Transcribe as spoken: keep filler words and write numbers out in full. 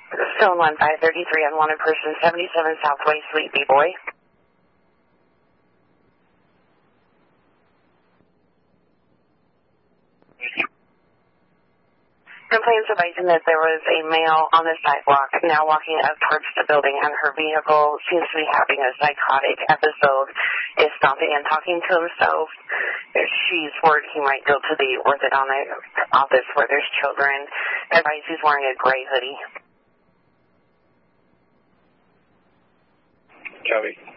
Stone one five thirty-three, unwanted person, seventy-seven Southway, Sleepy Boy. Complaints advising that there was a male on the sidewalk now walking up towards the building, and her vehicle seems to be having a psychotic episode, is stopping and talking to himself. She's worried he might go to the orthodontic office where there's children. Advice he's wearing a gray hoodie. Copy.